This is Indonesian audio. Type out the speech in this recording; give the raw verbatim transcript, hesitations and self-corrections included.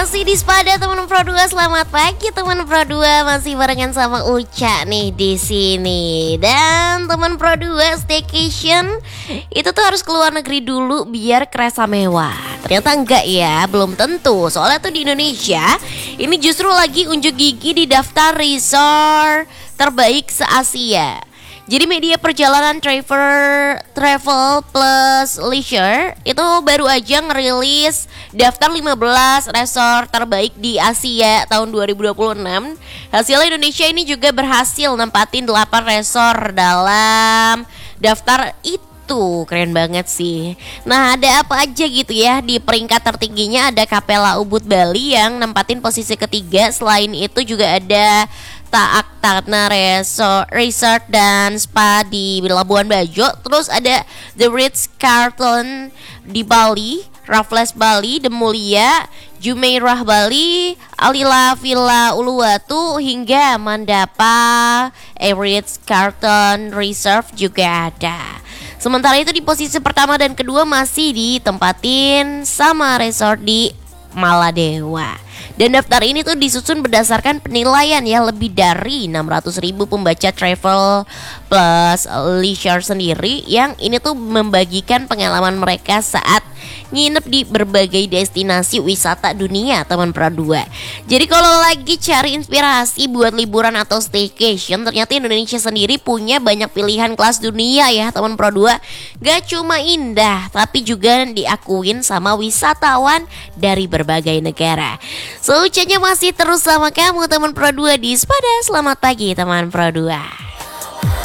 Masih di Spada teman Pro dua, selamat pagi teman Pro dua, masih barengan sama Uca nih di sini. Dan teman Pro dua staycation itu tuh harus keluar negeri dulu biar kerasa mewah. Ternyata enggak ya, belum tentu. Soalnya tuh di Indonesia ini justru lagi unjuk gigi di daftar resort terbaik se-Asia. Jadi media perjalanan Travel Travel Plus Leisure itu baru aja ngerilis daftar lima belas resort terbaik di Asia tahun dua ribu dua puluh enam. Hasilnya Indonesia ini juga berhasil nempatin delapan resort dalam daftar itu. Keren banget sih. Nah, ada apa aja gitu ya? Di peringkat tertingginya ada Capella Ubud Bali yang nempatin posisi ketiga. Selain itu juga ada Taak Tana Resort, Resort dan Spa di Labuan Bajo. Terus ada The Ritz Carlton di Bali, Raffles Bali, The Mulia, Jumeirah Bali, Alila Villa Uluwatu hingga Mandapa Ritz Carlton Reserve juga ada. Sementara itu di posisi pertama dan kedua masih ditempatin sama resort di Maladewa. Dan daftar ini tuh disusun berdasarkan penilaian ya lebih dari enam ratus ribu pembaca Travel Plus Leisure sendiri, yang ini tuh membagikan pengalaman mereka saat nginep di berbagai destinasi wisata dunia teman Pro dua. Jadi kalau lagi cari inspirasi buat liburan atau staycation, ternyata Indonesia sendiri punya banyak pilihan kelas dunia ya teman Pro dua. Gak cuma indah, tapi juga diakuin sama wisatawan dari berbagai negara. So, Ucanya masih terus sama kamu teman Pro dua di Spada. Selamat pagi teman Pro dua.